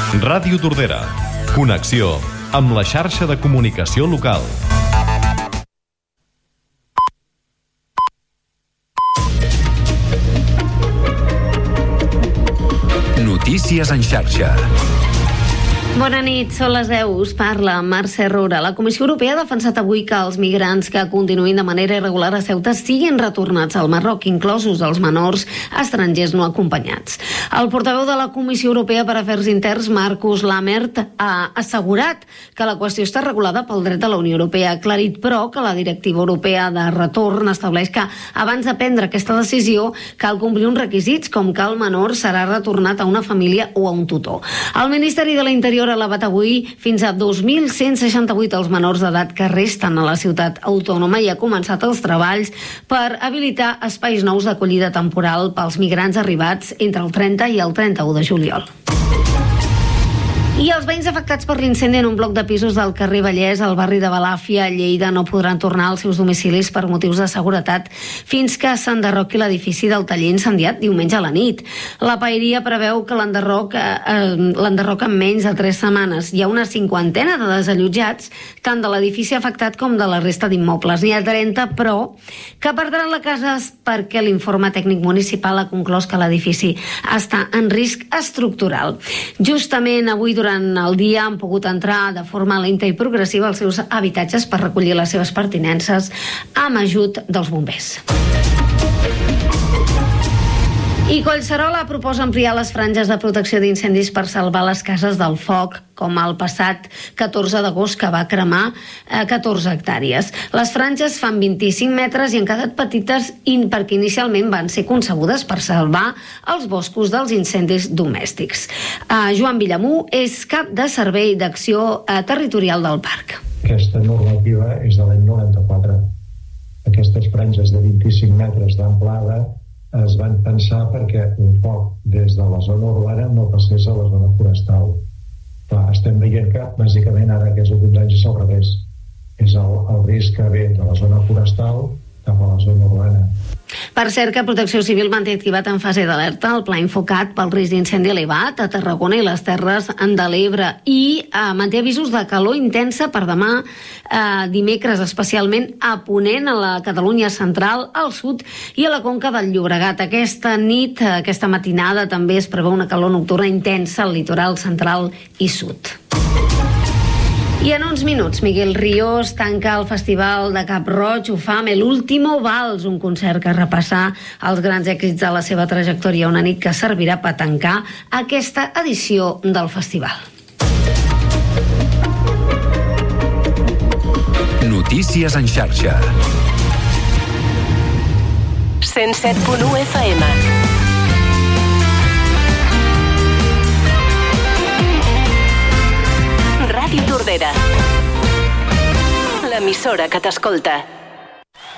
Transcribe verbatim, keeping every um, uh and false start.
Ràdio Tordera. Connexió amb la xarxa de comunicació local. Notícies en xarxa. Bona nit, són les deu, us parla Mercè Roura. La Comissió Europea ha defensat avui que els migrants que continuïn de manera irregular a Ceuta siguin retornats al Marroc, inclosos els menors estrangers no acompanyats. El portaveu de la Comissió Europea per Afers Interns, Markus Lammert, ha assegurat que la qüestió està regulada pel dret de la Unió Europea. Ha aclarit, però, que la Directiva Europea de Retorn estableix que abans de prendre aquesta decisió cal complir uns requisits, com que el menor serà retornat a una família o a un tutor. El Ministeri de l'Interior ha elevat avui fins a dos mil cent seixanta-vuit els menors d'edat que resten a la ciutat autònoma i ha començat els treballs per habilitar espais nous d'acollida temporal pels migrants arribats entre el trenta i el trenta-u de juliol. I els veïns afectats per l'incendi en un bloc de pisos del carrer Vallès, al barri de Balàfia, a Lleida, no podran tornar als seus domicilis per motius de seguretat fins que s'enderroqui l'edifici del taller incendiat diumenge a la nit. La paeria preveu que l'enderroc, eh, l'enderroc en menys de tres setmanes. Hi ha una cinquantena de desallotjats, tant de l'edifici afectat com de la resta d'immobles. N'hi ha trenta, però, que perdran la casa perquè l'informe tècnic municipal ha conclòs que l'edifici està en risc estructural. Justament avui, durant el dia, han pogut entrar de forma lenta i progressiva als seus habitatges per recollir les seves pertinences amb ajut dels bombers. I Collserola proposa ampliar les franges de protecció d'incendis per salvar les cases del foc, com el passat catorze d'agost, que va cremar eh, catorze hectàrees. Les franges fan vint-i-cinc metres i han quedat petites perquè inicialment van ser concebudes per salvar els boscos dels incendis domèstics. Eh, Joan Villamú és cap de Servei d'Acció eh, Territorial del Parc. Aquesta normativa és de l'any noranta-quatre. Aquestes franges de vint-i-cinc metres d'amplada es van pensar perquè un foc des de la zona urbana no passés a la zona forestal. Clar, estem veient que, bàsicament, ara aquests últims anys és al revés. És el, el risc que ve de la zona forestal cap a la zona urbana. Per cert, que Protecció Civil manté activat en fase d'alerta el pla Infocat pel risc d'incendi elevat a Tarragona i les Terres de l'Ebre i eh, manté avisos de calor intensa per demà eh, dimecres, especialment a Ponent, a la Catalunya central, al sud i a la Conca del Llobregat. Aquesta nit, aquesta matinada, també es preveu una calor nocturna intensa al litoral central i sud. I en uns minuts, Miguel Ríos tanca el Festival de Cap Roig, ho fa amb El Último Vals, un concert que repassa els grans èxits de la seva trajectòria, una nit que servirà per tancar aquesta edició del festival. Notícies en xarxa. cent set punt u F M. Ràdio Tordera, l'emissora que t'escolta.